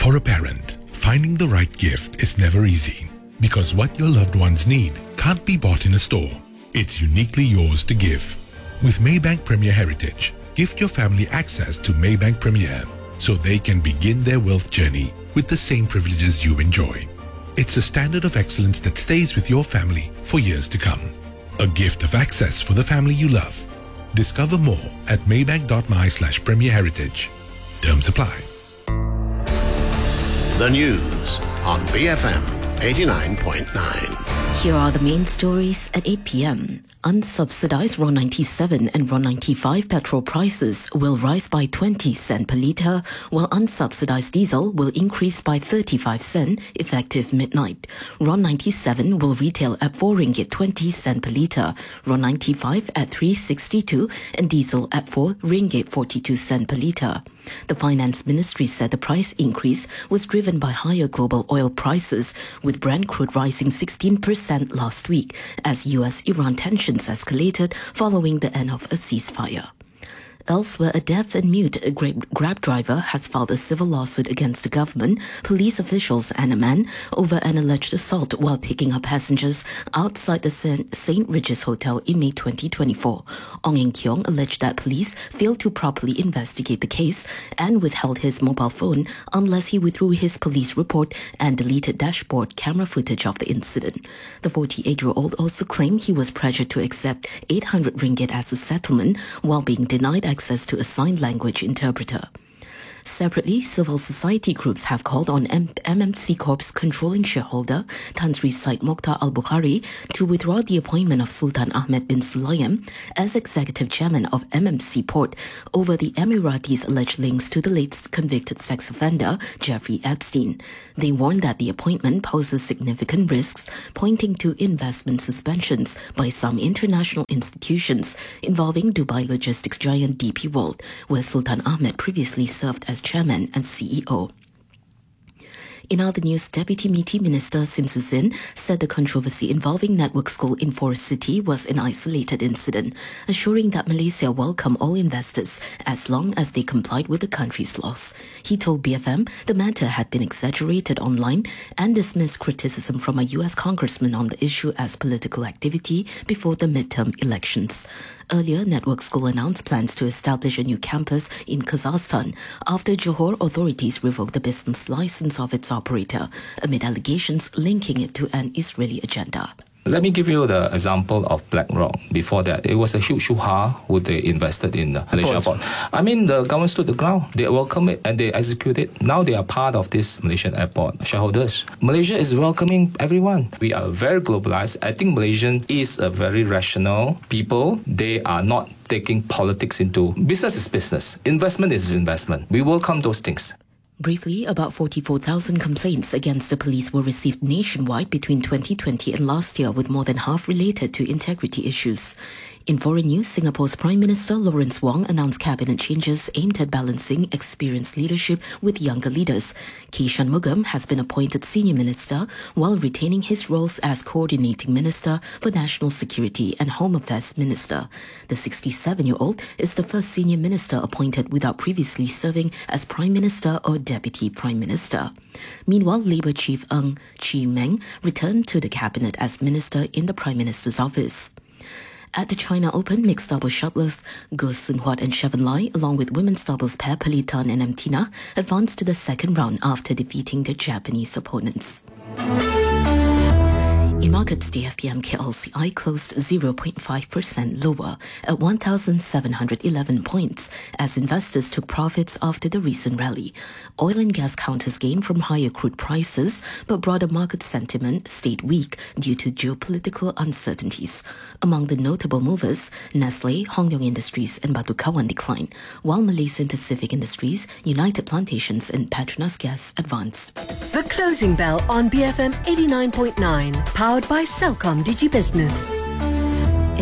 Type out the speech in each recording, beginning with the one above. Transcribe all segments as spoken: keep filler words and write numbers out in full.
For a parent, finding the right gift is never easy because what your loved ones need can't be bought in a store. It's uniquely yours to give. With Maybank Premier Heritage, gift your family access to Maybank Premier so they can begin their wealth journey with the same privileges you enjoy. It's a standard of excellence that stays with your family for years to come. A gift of access for the family you love. Discover more at maybank.my slash premier heritage. Terms apply. The news on B F M eighty-nine point nine. Here are the main stories at eight p.m. Unsubsidized R O N ninety-seven and R O N ninety-five petrol prices will rise by twenty cents per litre, while unsubsidized diesel will increase by thirty-five cents effective midnight. R O N ninety-seven will retail at four ringgit twenty cents per litre, R O N ninety-five at three sixty-two, and diesel at four ringgit forty-two cents per litre. The Finance Ministry said the price increase was driven by higher global oil prices, with Brent crude rising sixteen percent last week as U S-Iran tensions escalated following the end of a ceasefire. Elsewhere, a deaf and mute Grab driver has filed a civil lawsuit against the government, police officials and a man over an alleged assault while picking up passengers outside the Saint Regis Hotel in May twenty twenty-four. Ong Eng Kiong alleged that police failed to properly investigate the case and withheld his mobile phone unless he withdrew his police report and deleted dashboard camera footage of the incident. The forty-eight-year-old also claimed he was pressured to accept eight hundred ringgit as a settlement while being denied access to a sign language interpreter. Separately, civil society groups have called on M M C Corp's controlling shareholder, Tan Sri Said Mokhtar Al-Bukhari, to withdraw the appointment of Sultan Ahmed bin Sulayem as executive chairman of M M C Port over the Emiratis' alleged links to the late convicted sex offender, Jeffrey Epstein. They warned that the appointment poses significant risks, pointing to investment suspensions by some international institutions involving Dubai logistics giant D P World, where Sultan Ahmed previously served as chairman and C E O. In other news, Deputy Meteor Minister Sim Susin said the controversy involving Network School in Forest City was an isolated incident, assuring that Malaysia welcomed all investors as long as they complied with the country's laws. He told B F M the matter had been exaggerated online and dismissed criticism from a U S congressman on the issue as political activity before the midterm elections. Earlier, Network School announced plans to establish a new campus in Kazakhstan after Johor authorities revoked the business license of its operator amid allegations linking it to an Israeli agenda. Let me give you the example of BlackRock. Before that, it was a huge hoo-ha who they invested in the Malaysia Airport. I mean, the government stood the ground. They welcomed it and they executed it. Now they are part of this Malaysian airport shareholders. Malaysia is welcoming everyone. We are very globalized. I think Malaysian is a very rational people. They are not taking politics into business is business. Investment is investment. We welcome those things. Briefly, about forty-four thousand complaints against the police were received nationwide between twenty twenty and last year, with more than half related to integrity issues. In foreign news, Singapore's Prime Minister Lawrence Wong announced cabinet changes aimed at balancing experienced leadership with younger leaders. K. Shanmugam has been appointed Senior Minister while retaining his roles as Coordinating Minister for National Security and Home Affairs Minister. The sixty-seven-year-old is the first Senior Minister appointed without previously serving as Prime Minister or Deputy Prime Minister. Meanwhile, Labour Chief Ng Chee Meng returned to the cabinet as Minister in the Prime Minister's office. At the China Open, mixed doubles shuttlers Goh Soon Huat and Shevan Lai, along with women's doubles pair Perli Tan and M. Tina, advanced to the second round after defeating their Japanese opponents. In markets, the F P M K L C I closed zero point five percent lower at one thousand seven hundred eleven points as investors took profits after the recent rally. Oil and gas counters gained from higher crude prices, but broader market sentiment stayed weak due to geopolitical uncertainties. Among the notable movers, Nestle, Hong Leong Industries and Batu Kawan declined, while Malaysian Pacific Industries, United Plantations and Petronas Gas advanced. The Closing Bell on B F M eighty-nine point nine, powered by Celcom DigiBusiness. In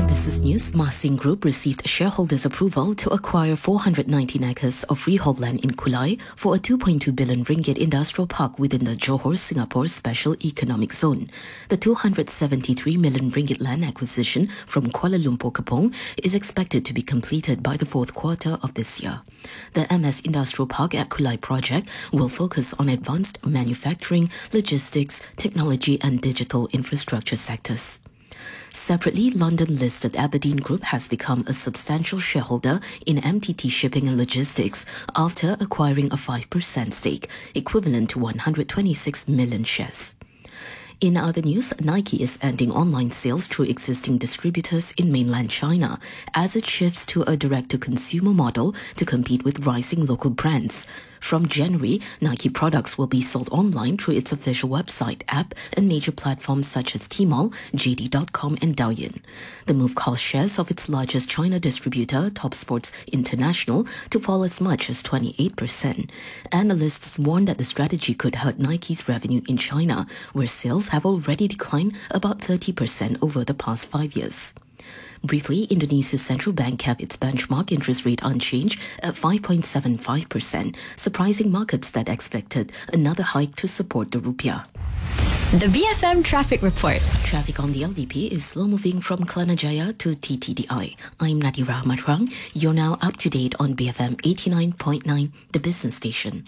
This is news. Masing Group received shareholders' approval to acquire four hundred nineteen acres of freehold land in Kulai for a two point two billion ringgit industrial park within the Johor Singapore Special Economic Zone. The two hundred seventy-three million ringgit land acquisition from Kuala Lumpur Kepong is expected to be completed by the fourth quarter of this year. The M S Industrial Park at Kulai project will focus on advanced manufacturing, logistics, technology and digital infrastructure sectors. Separately, London-listed Aberdeen Group has become a substantial shareholder in M T T Shipping and Logistics after acquiring a five percent stake, equivalent to one hundred twenty-six million shares. In other news, Nike is ending online sales through existing distributors in mainland China as it shifts to a direct-to-consumer model to compete with rising local brands. From January, Nike products will be sold online through its official website, app, and major platforms such as Tmall, J D dot com, and Douyin. The move caused shares of its largest China distributor, Topsports International, to fall as much as twenty-eight percent. Analysts warn that the strategy could hurt Nike's revenue in China, where sales have already declined about thirty percent over the past five years. Briefly, Indonesia's central bank kept its benchmark interest rate unchanged at five point seven five percent, surprising markets that expected another hike to support the rupiah. The B F M Traffic Report. Traffic on the L D P is slow-moving from Kelana Jaya to T T D I. I'm Nadira Matrang. You're now up to date on B F M eighty-nine point nine, the business station.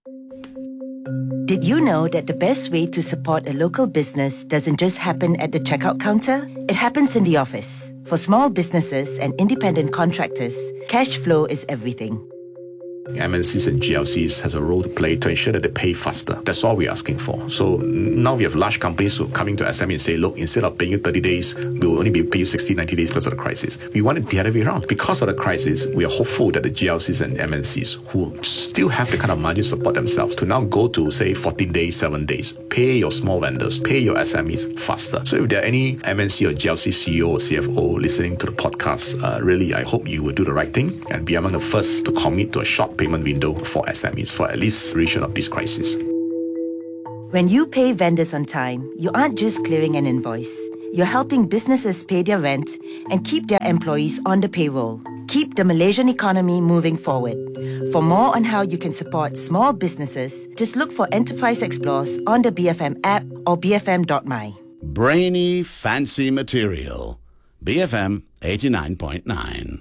Did you know that the best way to support a local business doesn't just happen at the checkout counter? It happens in the office. For small businesses and independent contractors, cash flow is everything. M N Cs and G L Cs has a role to play to ensure that they pay faster. That's all we're asking for. So now we have large companies who are coming to S M E and say, look, instead of paying you thirty days, we will only be paying you sixty, ninety days because of the crisis. We want it the other way around. Because of the crisis, we are hopeful that the G L Cs and M N Cs who still have the kind of margin support themselves to now go to, say, fourteen days, seven days, pay your small vendors, pay your S M Es faster. So if there are any M N C or G L C C E O or C F O listening to the podcast, uh, really, I hope you will do the right thing and be among the first to commit to a short payment window for S M Es for at least duration of this crisis. When you pay vendors on time, you aren't just clearing an invoice. You're helping businesses pay their rent and keep their employees on the payroll. Keep the Malaysian economy moving forward. For more on how you can support small businesses, just look for Enterprise Explores on the B F M app or b f m dot m y. Brainy, fancy material. B F M eighty-nine point nine.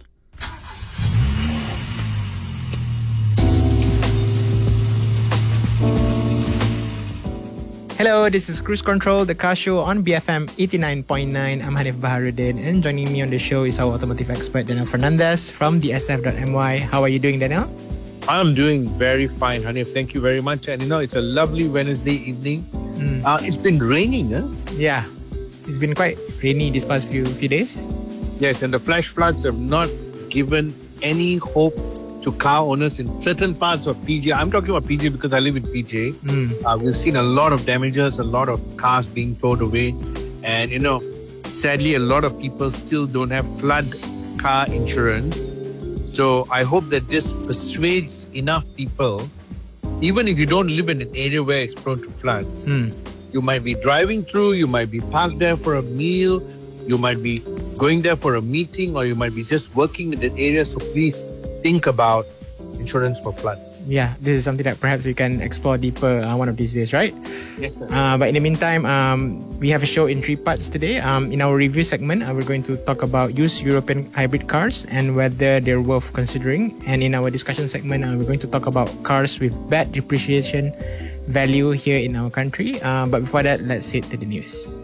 Hello, this is Cruise Control, the car show on B F M eighty-nine point nine. I'm Hanif Baharuddin, and joining me on the show is our automotive expert, Daniel Fernandez from d s f dot m y. How are you doing, Daniel? I'm doing very fine, Hanif. Thank you very much. And you know, it's a lovely Wednesday evening. Mm. Uh, it's been raining, huh? Yeah, it's been quite rainy these past few, few days. Yes, and the flash floods have not given any hope to car owners in certain parts of P J. I'm talking about P J because I live in P J. Mm. Uh, we've seen a lot of damages, a lot of cars being towed away. And, you know, sadly, a lot of people still don't have flood car insurance. So I hope that this persuades enough people, even if you don't live in an area where it's prone to floods. Mm. You might be driving through, you might be parked there for a meal, you might be going there for a meeting, or you might be just working in that area. So please think about insurance for flood. Yeah, this is something that perhaps we can explore deeper uh, one of these days, right? Yes, sir. Uh, but in the meantime, um, we have a show in three parts today. Um, in our review segment, uh, we're going to talk about used European hybrid cars and whether they're worth considering. And in our discussion segment, uh, we're going to talk about cars with bad depreciation value here in our country. Uh, but before that, let's head to the news.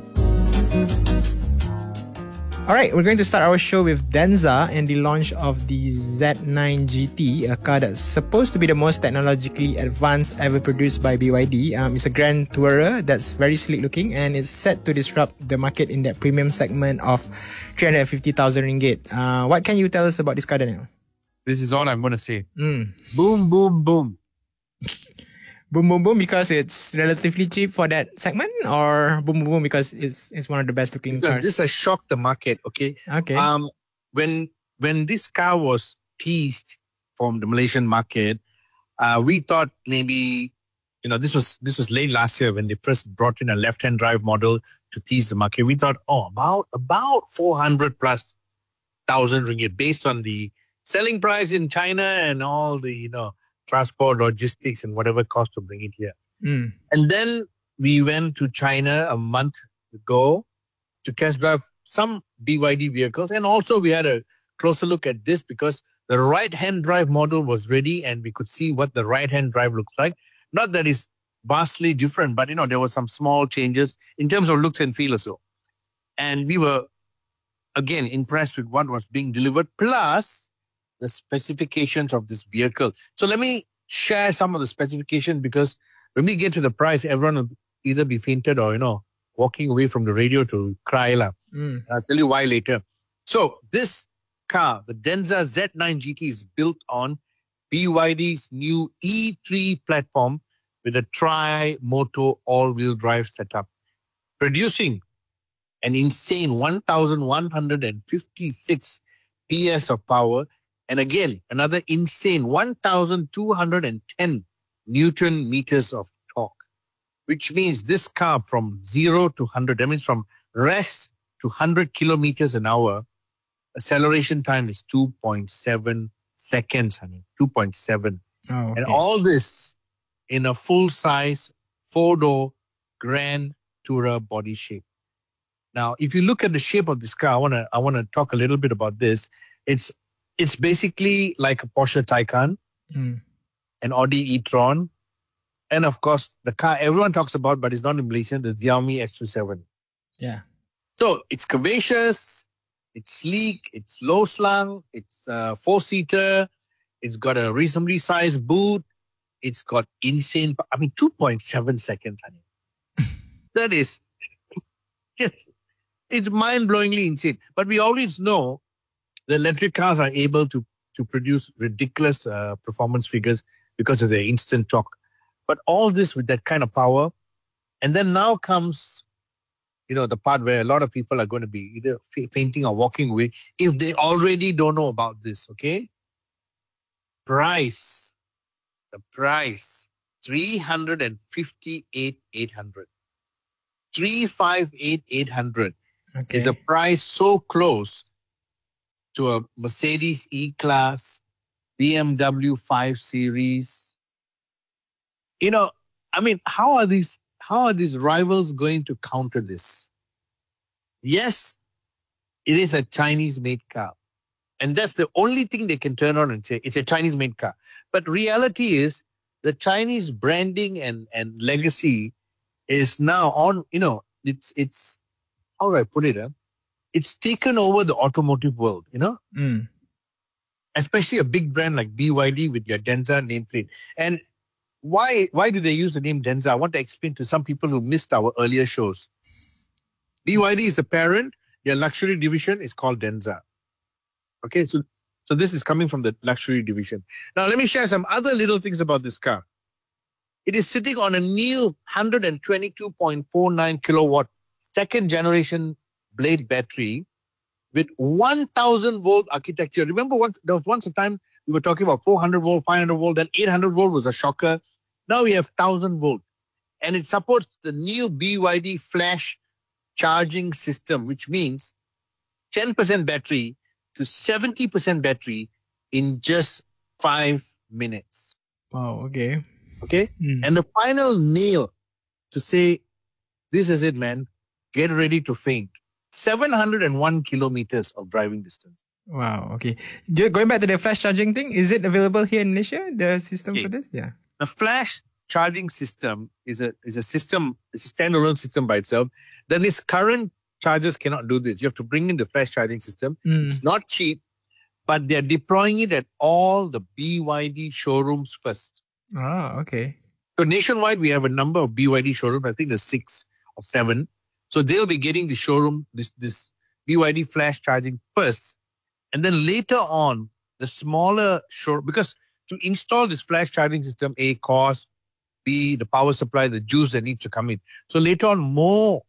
Alright, we're going to start our show with Denza and the launch of the Z nine G T, a car that's supposed to be the most technologically advanced ever produced by B Y D. Um, it's a Grand Tourer that's very sleek looking and is set to disrupt the market in that premium segment of three hundred fifty thousand ringgit. Uh, what can you tell us about this car, Daniel? This is all I'm going to say. Mm. Boom, boom, boom. Boom, boom, boom because it's relatively cheap for that segment, or boom, boom, boom because it's it's one of the best looking because cars? This has shocked the market, okay? Okay. Um, when when this car was teased from the Malaysian market, uh, we thought maybe, you know, this was this was late last year when they first brought in a left-hand drive model to tease the market. We thought, oh, about about four hundred plus thousand ringgit based on the selling price in China and all the, you know, transport, logistics and whatever cost to bring it here. Mm. And then we went to China a month ago to test drive some B Y D vehicles. And also we had a closer look at this because the right-hand drive model was ready and we could see what the right-hand drive looks like. Not that it's vastly different, but, you know, there were some small changes in terms of looks and feel or so. And we were, again, impressed with what was being delivered, plus the specifications of this vehicle. So let me share some of the specifications because when we get to the price, everyone will either be fainted or, you know, walking away from the radio to cry. La. Mm. I'll tell you why later. So this car, the Denza Z nine G T, is built on B Y D's new E three platform with a tri-motor all-wheel drive setup, producing an insane one thousand one hundred fifty-six P S of power, and again, another insane one thousand two hundred ten Newton meters of torque, which means this car from zero to one hundred, that means from rest to one hundred kilometers an hour, acceleration time is two point seven seconds, honey, two point seven. Oh, okay. And all this in a full-size four-door Grand Tourer body shape. Now, if you look at the shape of this car, I want to I want to talk a little bit about this. It's it's basically like a Porsche Taycan, mm. an Audi e-tron, and of course, the car everyone talks about, but it's not in Malaysia, the Xiaomi S twenty-seven. Yeah. So it's curvaceous, it's sleek, it's low slung, it's a four-seater, it's got a reasonably sized boot, it's got insane, I mean, two point seven seconds, honey. That is just, it's mind-blowingly insane. But we always know the electric cars are able to, to produce ridiculous uh, performance figures because of their instant torque. But all this with that kind of power, and then now comes, you know, the part where a lot of people are going to be either fainting or walking away if they already don't know about this, okay? Price. The price. three hundred fifty-eight thousand eight hundred. three hundred fifty-eight thousand eight hundred okay. is a price so close to a Mercedes E-Class, B M W five Series. You know, I mean, how are these How are these rivals going to counter this? Yes, it is a Chinese-made car. And that's the only thing they can turn on and say, it's a Chinese-made car. But reality is, the Chinese branding and, and legacy is now on, you know, it's, it's how do I put it? Huh? It's taken over the automotive world, you know? Mm. Especially a big brand like B Y D with your Denza nameplate. And Why why do they use the name Denza? I want to explain to some people who missed our earlier shows. B Y D is the parent. Their luxury division is called Denza. Okay, so, so this is coming from the luxury division. Now, let me share some other little things about this car. It is sitting on a new one hundred twenty-two point four nine kilowatt second generation blade battery with one thousand volt architecture. Remember, once, there was once a time we were talking about four hundred volt, five hundred volt, then eight hundred volt was a shocker. Now we have one thousand volt. And it supports the new B Y D flash charging system, which means ten percent battery to seventy percent battery in just five minutes. Wow, okay. Okay? Mm. And the final nail to say, this is it, man. Get ready to faint. seven hundred one kilometers of driving distance. Wow, okay. Ju- Going back to the flash charging thing, is it available here in Malaysia, the system Okay. for this? Yeah. The flash charging system is a is a system, it's a standalone system by itself. Then its current chargers cannot do this. You have to bring in the flash charging system. Mm. It's not cheap, but they're deploying it at all the B Y D showrooms first. Ah, okay. So nationwide, we have a number of B Y D showrooms. I think there's six or seven. So they'll be getting the showroom, this, this B Y D flash charging first. And then later on, the smaller showroom, because to install this flash charging system, A, cost, B, the power supply, the juice that needs to come in. So later on, more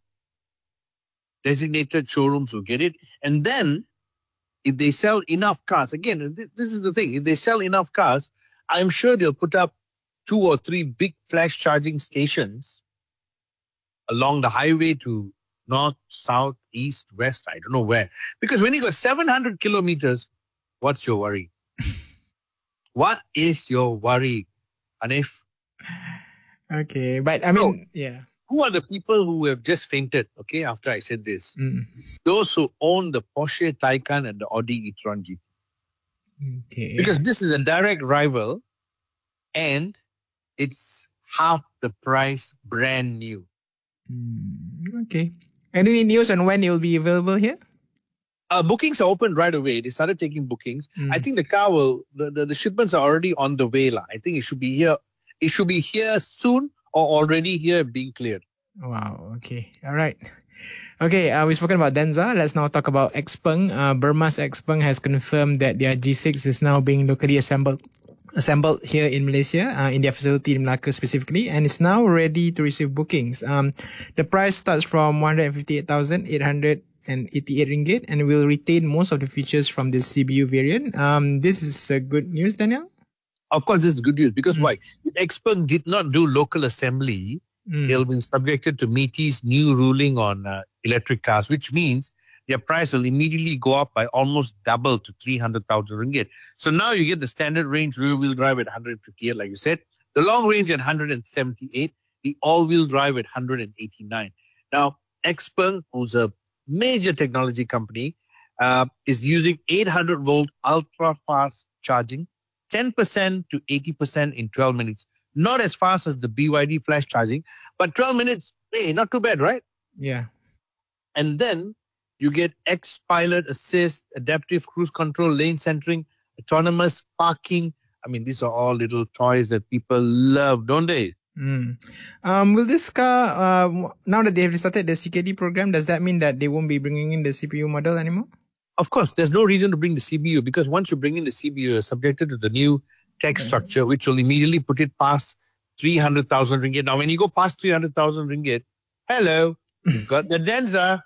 designated showrooms will get it. And then, if they sell enough cars, again, this is the thing, if they sell enough cars, I'm sure they'll put up two or three big flash charging stations along the highway to north, south, east, west, I don't know where. Because when you go seven hundred kilometers, what's your worry? What is your worry, Hanif? Okay, but I mean, So, yeah. who are the people who have just fainted, okay, after I said this? Mm. Those who own the Porsche Taycan and the Audi e-tron G T. Okay. Because this is a direct rival and it's half the price, brand new. Mm, okay. Any news on when it will be available here? Uh, bookings are open right away. They started taking bookings. Mm. I think the car will, the, the, the shipments are already on the way. La. I think it should be here. It should be here soon or already here being cleared. Wow. Okay. All right. Okay. Uh, we've spoken about Denza. Let's now talk about Xpeng. Uh, Burma's Xpeng has confirmed that their G six is now being locally assembled assembled here in Malaysia, uh, in their facility in Melaka specifically, and is now ready to receive bookings. Um, the price starts from one hundred fifty-eight thousand eight hundred eighty-eight ringgit and will retain most of the features from the C B U variant. Um, this is uh, good news, Daniel? Of course, this is good news because Mm. why? If Xpeng did not do local assembly, Mm. they'll be subjected to M I T I's new ruling on uh, electric cars, which means their price will immediately go up by almost double to three hundred thousand ringgit. So now you get the standard range rear-wheel drive at one hundred fifty-eight, like you said, the long range at one hundred seventy-eight, the all-wheel drive at one hundred eighty-nine. Now, Xpeng, who's a major technology company, uh, is using eight hundred volt ultra-fast charging, ten percent to eighty percent in twelve minutes. Not as fast as the B Y D flash charging, but twelve minutes, hey, not too bad, right? Yeah. And then you get X-Pilot Assist, adaptive cruise control, lane centering, autonomous parking. I mean, these are all little toys that people love, don't they? Mm. Um, will this car, uh, now that they have restarted the C K D program, does that mean that they won't be bringing in the C P U model anymore? Of course, there's no reason to bring the C B U because once you bring in the C B U, you're subjected to the new tax structure, which will immediately put it past three hundred thousand ringgit. Now, when you go past three hundred thousand ringgit, hello, you've got the Denza.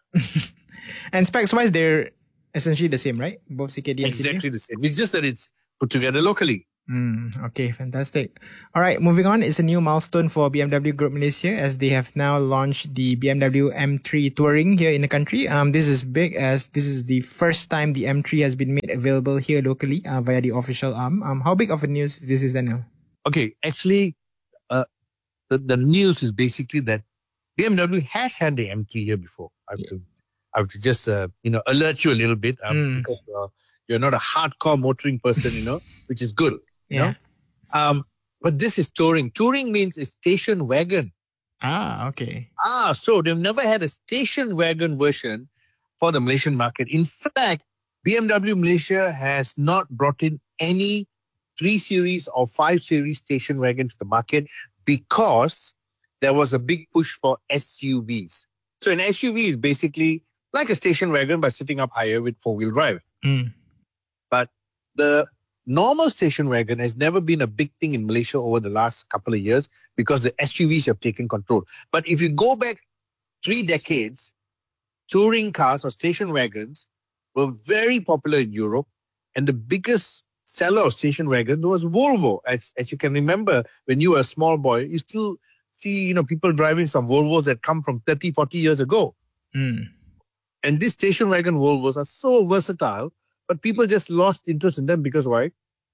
And specs-wise, they're essentially the same, right? Both C K D and Exactly C P U? the same. It's just that it's put together locally. Mm, okay, fantastic. All right, moving on. It's a new milestone for B M W Group Malaysia as they have now launched the B M W M three Touring here in the country. Um, this is big as this is the first time the M three has been made available here locally uh, via the official arm. Um, how big of a news this is, Daniel? Okay, actually, uh, the, the news is basically that B M W has had the M three here before. I have to, I have to just, uh, you know, alert you a little bit um, Mm. because uh, you're not a hardcore motoring person, you know, which is good. You Yeah. know? Um, but this is touring. Touring means a station wagon. Ah, okay. Ah, so they've never had a station wagon version for the Malaysian market. In fact, B M W Malaysia has not brought in any three series or five series station wagon to the market because there was a big push for S U Vs. So an S U V is basically like a station wagon but sitting up higher with four-wheel drive. Mm. But the normal station wagon has never been a big thing in Malaysia over the last couple of years because the S U Vs have taken control. But if you go back three decades, touring cars or station wagons were very popular in Europe. And the biggest seller of station wagons was Volvo. As, as you can remember, when you were a small boy, you still see, you know, people driving some Volvos that come from thirty, forty years ago. Mm. And these station wagon Volvos are so versatile, but people just lost interest in them because why?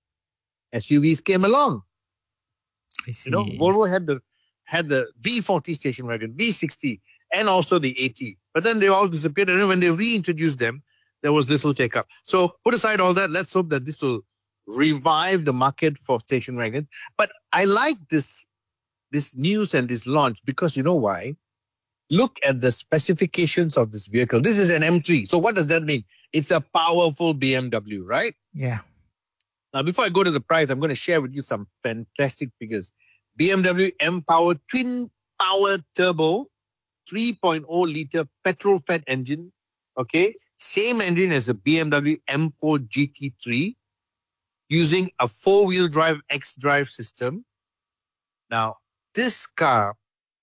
S U Vs came along. I see. You know, Volvo had the had the V forty station wagon, V sixty, and also the eighty. But then they all disappeared. And then when they reintroduced them, there was little take-up. So put aside all that. Let's hope that this will revive the market for station wagons. But I like this, this news and this launch because you know why? Look at the specifications of this vehicle. This is an M three. So what does that mean? It's a powerful B M W, right? Yeah. Now, before I go to the price, I'm going to share with you some fantastic figures. B M W M-Power Twin Power Turbo, three point oh liter petrol-fed engine. Okay. Same engine as the B M W M four G T three using a four-wheel drive X-Drive system. Now, this car,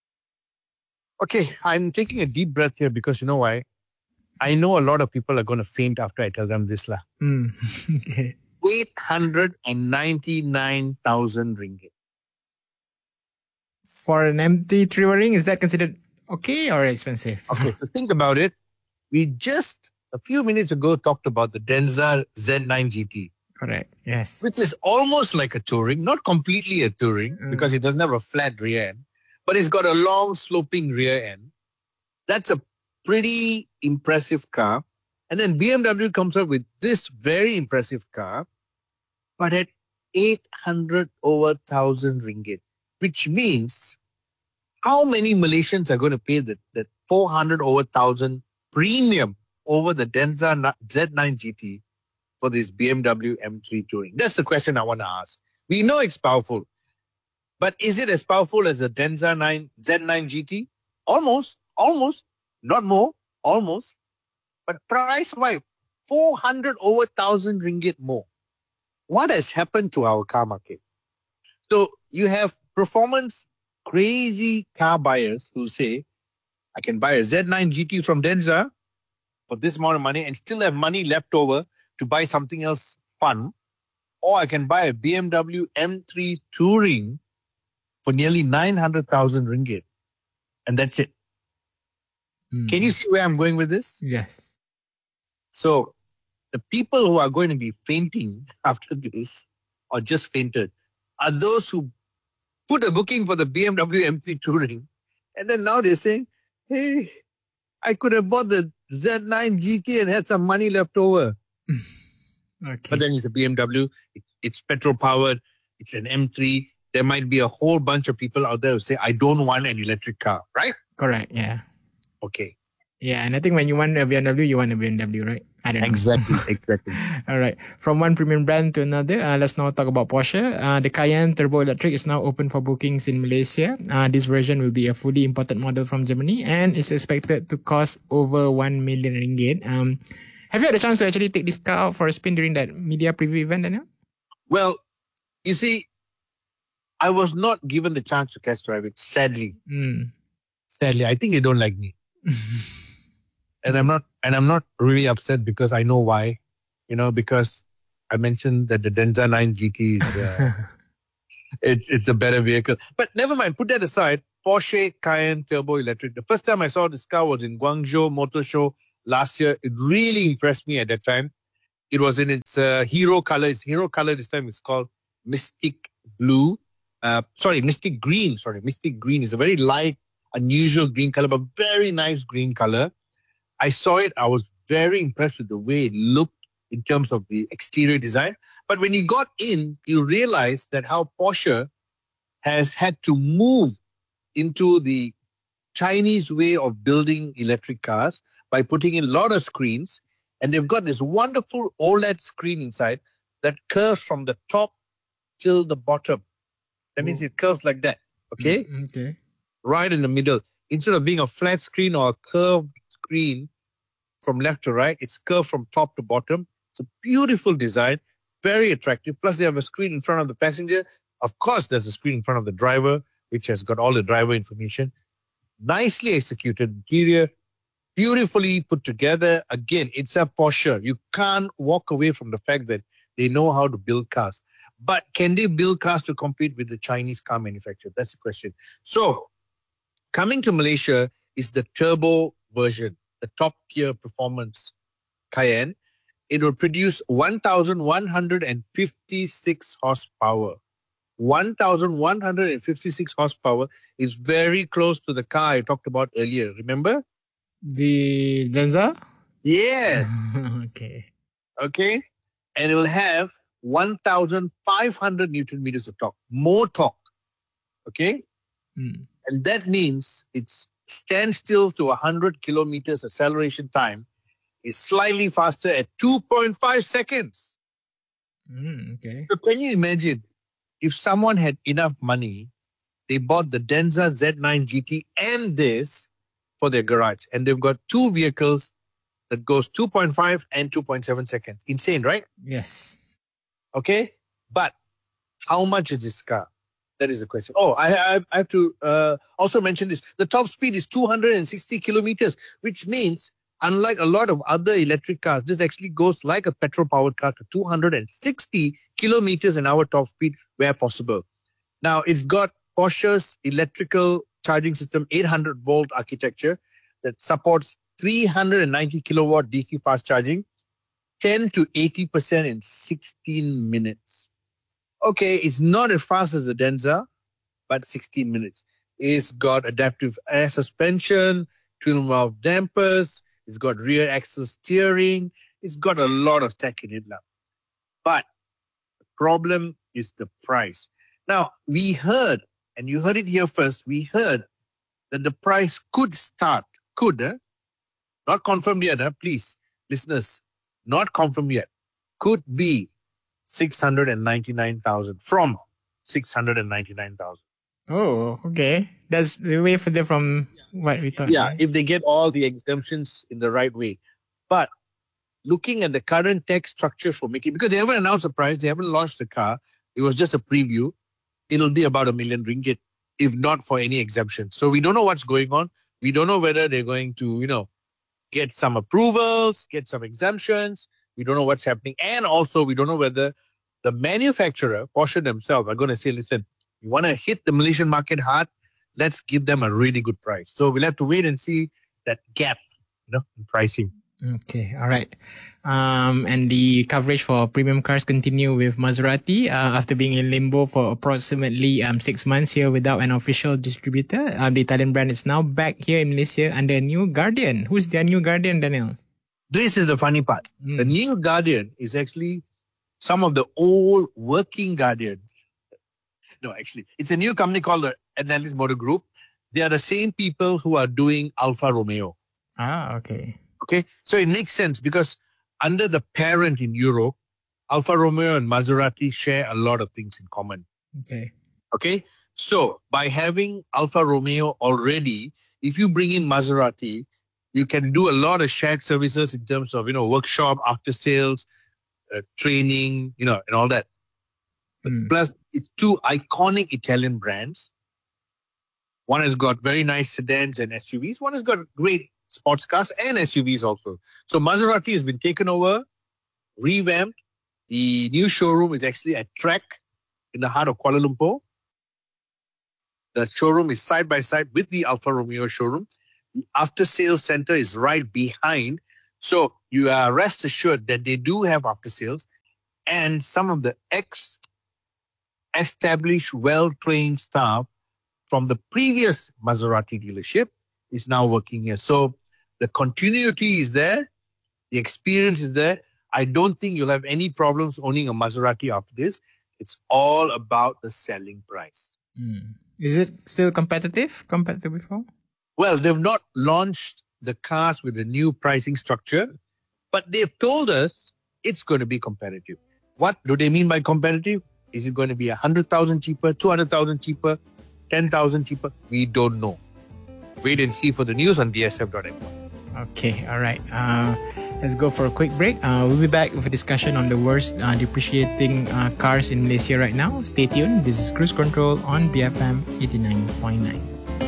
okay, I'm taking a deep breath here because you know why? I know a lot of people are going to faint after I tell them this. lah. Mm. Okay. eight hundred ninety-nine thousand ringgit. For an M three Touring, is that considered okay or expensive? Okay, so think about it. We just a few minutes ago talked about the Denza Z nine G T. Correct, yes. Which is almost like a Touring, not completely a Touring mm. because it doesn't have a flat rear end, but it's got a long sloping rear end. That's a pretty impressive car. And then B M W comes up with this very impressive car, but at eight hundred over one thousand ringgit, which means how many Malaysians are going to pay that, that four hundred over one thousand premium over the Denza Z nine G T for this B M W M three Touring? That's the question I want to ask. We know it's powerful, but is it as powerful as the Denza Z nine G T? Almost, almost, not more, almost. But price-wise, four hundred over one thousand ringgit more. What has happened to our car market? So you have performance crazy car buyers who say, I can buy a Z nine G T from Denza for this amount of money and still have money left over to buy something else fun. Or I can buy a B M W M three Touring for nearly nine hundred thousand ringgit. And that's it. Mm. Can you see where I'm going with this? Yes. So the people who are going to be fainting after this or just fainted are those who put a booking for the B M W M three Touring. And then now they're saying, hey, I could have bought the Z nine G T and had some money left over. Okay. But then it's a B M W. It's, it's petrol powered. It's an M three. There might be a whole bunch of people out there who say, I don't want an electric car, right? Correct. Yeah. Okay. Yeah, and I think when you want a B M W, you want a B M W, right? I don't know. Exactly, exactly. All right. From one premium brand to another, uh, let's now talk about Porsche. Uh, the Cayenne Turbo Electric is now open for bookings in Malaysia. Uh, this version will be a fully imported model from Germany and is expected to cost over one million ringgit. Um, have you had a chance to actually take this car out for a spin during that media preview event, Daniel? Well, you see, I was not given the chance to test drive it, sadly. Mm. Sadly, I think they don't like me. And I'm not, and I'm not really upset because I know why, you know, because I mentioned that the Denza nine G T is, uh, it's it's a better vehicle. But never mind, put that aside. Porsche Cayenne Turbo Electric. The first time I saw this car was in Guangzhou Motor Show last year. It really impressed me at that time. It was in its uh, hero color. Its hero color this time is called Mystic Blue. Uh, sorry, Mystic Green. Sorry, Mystic Green is a very light, unusual green color, but very nice green color. I saw it. I was very impressed with the way it looked in terms of the exterior design. But when you got in, you realize that how Porsche has had to move into the Chinese way of building electric cars by putting in a lot of screens. And they've got this wonderful OLED screen inside that curves from the top till the bottom. That means it curves like that. Okay? Mm, okay. Right in the middle. Instead of being a flat screen or a curved screen from left to right, it's curved from top to bottom. It's a beautiful design, very attractive. Plus, they have a screen in front of the passenger. Of course, there's a screen in front of the driver, which has got all the driver information. Nicely executed interior, beautifully put together. Again, it's a Porsche. You can't walk away from the fact that they know how to build cars. But can they build cars to compete with the Chinese car manufacturer? That's the question. So, coming to Malaysia is the turbo version, the top tier performance Cayenne. It will produce one thousand one hundred fifty-six horsepower. one thousand one hundred fifty-six horsepower is very close to the car I talked about earlier. Remember? The Denza? Yes. Okay. Okay. And it will have one thousand five hundred newton meters of torque. More torque. Okay? Mm. And that means it's standstill to one hundred kilometers acceleration time is slightly faster at two point five seconds. Mm, okay. So can you imagine if someone had enough money, they bought the Denza Z nine G T and this for their garage, and they've got two vehicles that goes two point five and two point seven seconds. Insane, right? Yes. Okay. But how much is this car? That is the question. Oh, I, I, I have to uh, also mention this. The top speed is two hundred sixty kilometers, which means unlike a lot of other electric cars, this actually goes like a petrol-powered car to two hundred sixty kilometers an hour top speed where possible. Now, it's got Porsche's electrical charging system, eight hundred volt architecture that supports three hundred ninety kilowatt D C fast charging, ten to eighty percent in sixteen minutes. Okay, it's not as fast as the Denza, but sixteen minutes. It's got adaptive air suspension, twin valve dampers, it's got rear axle steering, it's got a lot of tech in it now. But the problem is the price. Now, we heard, and you heard it here first, we heard that the price could start, could, eh? Not confirmed yet, eh? Please, listeners, not confirmed yet, could be six hundred ninety-nine thousand, from six hundred ninety-nine thousand. Oh, okay. That's way further from what we thought. Yeah, right? if they get all the exemptions in the right way. But looking at the current tax structure for making, because they haven't announced the price, they haven't launched the car, it was just a preview, it'll be about a million ringgit, if not for any exemption. So we don't know what's going on. We don't know whether they're going to, you know, get some approvals, get some exemptions. We don't know what's happening. And also, we don't know whether the manufacturer, Porsche themselves, are going to say, listen, you want to hit the Malaysian market hard, let's give them a really good price. So we'll have to wait and see that gap, you know, in pricing. Okay, all right. Um, and the coverage for premium cars continue with Maserati uh, after being in limbo for approximately um, six months here without an official distributor. Um, the Italian brand is now back here in Malaysia under a new guardian. Who's their new guardian, Daniel? This is the funny part. Mm. The new guardian is actually some of the old working guardians. No, actually, it's a new company called the Atlantis Motor Group. They are the same people who are doing Alfa Romeo. Ah, okay. Okay, so it makes sense because under the parent in Europe, Alfa Romeo and Maserati share a lot of things in common. Okay. Okay, so by having Alfa Romeo already, if you bring in Maserati, you can do a lot of shared services in terms of, you know, workshop, after sales, uh, training, you know, and all that. Mm. Plus, it's two iconic Italian brands. One has got very nice sedans and S U Vs. One has got great sports cars and S U Vs also. So Maserati has been taken over, revamped. The new showroom is actually at Track in the heart of Kuala Lumpur. The showroom is side by side with the Alfa Romeo showroom. The after sales center is right behind. So you are rest assured that they do have after sales, and some of the ex established, well-trained staff from the previous Maserati dealership is now working here. So the continuity is there. The experience is there. I don't think you'll have any problems owning a Maserati after this. It's all about the selling price. Mm. Is it still competitive compared to before? Well, they've not launched the cars with a new pricing structure, but they've told us it's going to be competitive. What do they mean by competitive? Is it going to be one hundred thousand cheaper, two hundred thousand cheaper, ten thousand cheaper? We don't know. Wait and see for the news on D S F dot M Y. Okay, all right. Uh, let's go for a quick break. Uh, we'll be back with a discussion on the worst uh, depreciating uh, cars in Malaysia right now. Stay tuned. This is Cruise Control on B F M eighty-nine point nine.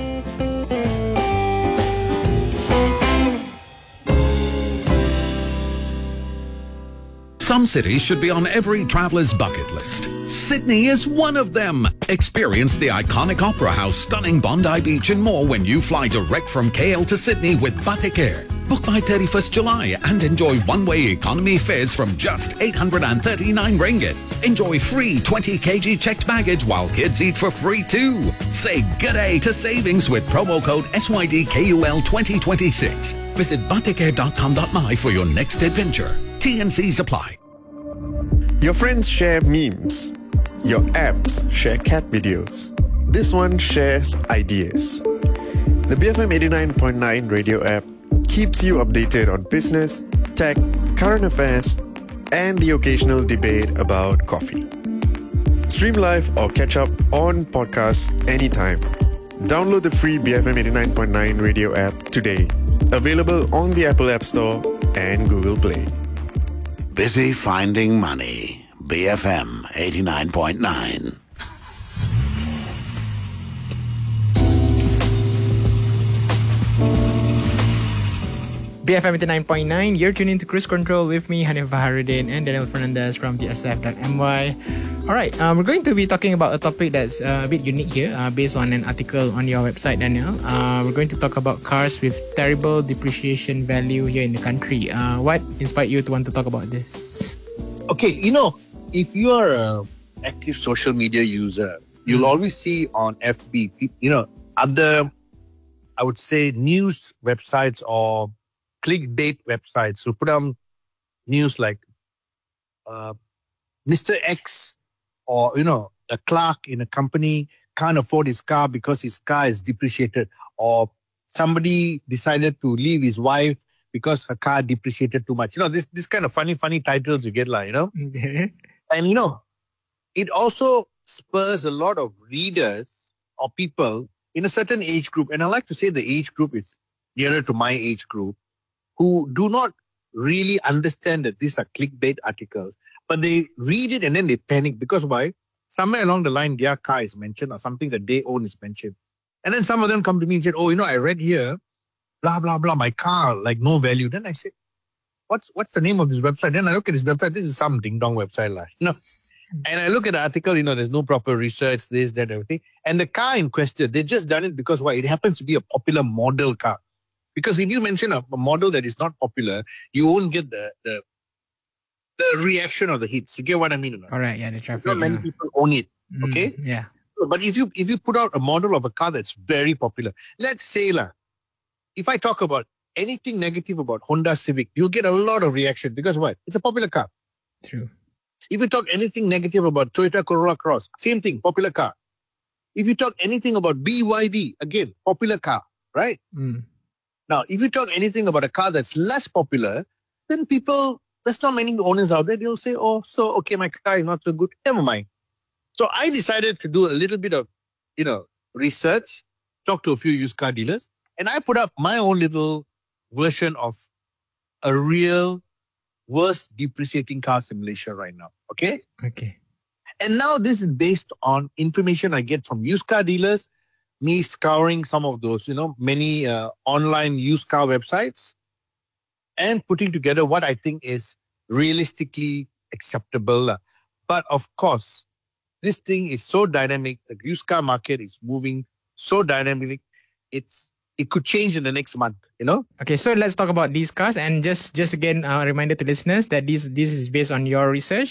Some cities should be on every traveler's bucket list. Sydney is one of them. Experience the iconic Opera House, stunning Bondi Beach and more when you fly direct from K L to Sydney with Batik Air. Book by thirty-first July and enjoy one-way economy fares from just eight hundred thirty-nine ringgit. Enjoy free twenty kilograms checked baggage while kids eat for free too. Say good day to savings with promo code S Y D K U L twenty twenty-six. Visit batik air dot com dot my for your next adventure. T N Cs apply. Your friends share memes. Your apps share cat videos. This one shares ideas. The B F M eighty-nine point nine radio app keeps you updated on business, tech, current affairs, and the occasional debate about coffee. Stream live or catch up on podcasts anytime. Download the free B F M eighty-nine point nine radio app today. Available on the Apple App Store and Google Play. Busy finding money. B F M eighty-nine point nine. B F M eighty-nine point nine, you're tuning to Cruise Control with me, Hanif Baharuddin, and Daniel Fernandez from D S F dot M Y. All right, um, we're going to be talking about a topic that's uh, a bit unique here, uh, based on an article on your website, Daniel. Uh, we're going to talk about cars with terrible depreciation value here in the country. Uh, what inspired you to want to talk about this? Okay, you know, if you are an active social media user, you'll mm. always see on F B, you know, other, I would say, news websites or clickbait websites who put on news like uh, Mister X, or, you know, a clerk in a company can't afford his car because his car is depreciated, or somebody decided to leave his wife because her car depreciated too much. You know, this this kind of funny, funny titles you get, like, you know. Okay. And, you know, it also spurs a lot of readers or people in a certain age group. And I like to say the age group is nearer to my age group, who do not really understand that these are clickbait articles. But they read it and then they panic because why? Somewhere along the line, their car is mentioned or something that they own is mentioned. And then some of them come to me and said, oh, you know, I read here, blah, blah, blah, my car, like no value. Then I said, what's what's the name of this website? Then I look at this website. This is some ding-dong website. Like, no. And I look at the article, you know, there's no proper research, this, that, everything. And the car in question, they just done it because why? It happens to be a popular model car. Because if you mention a, a model that is not popular, you won't get the, the the reaction or the hits. You get what I mean? Or not? All right, yeah, the traffic. Not many yeah. people own it, Mm, okay? yeah. But if you if you put out a model of a car that's very popular, let's say, la, if I talk about anything negative about Honda Civic, you'll get a lot of reaction because what? It's a popular car. True. If you talk anything negative about Toyota Corolla Cross, same thing, popular car. If you talk anything about B Y D, again, popular car, right? Mm. Now, if you talk anything about a car that's less popular, then people, there's not many owners out there, they'll say, oh, so, okay, my car is not so good. Never mind. So I decided to do a little bit of, you know, research, talk to a few used car dealers, and I put up my own little version of a real worst depreciating car simulation right now. Okay? Okay. And now this is based on information I get from used car dealers, me scouring some of those, you know, many uh, online used car websites, and putting together what I think is realistically acceptable. But of course, this thing is so dynamic. The used car market is moving so dynamically. It's it could change in the next month, you know? Okay, so let's talk about these cars. And just, just again, a uh, reminder to listeners that this, this is based on your research.